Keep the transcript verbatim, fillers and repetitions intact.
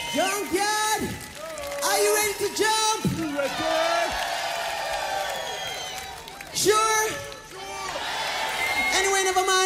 Junkyard, are you ready to jump? Ready? Sure? Anyway, never mind.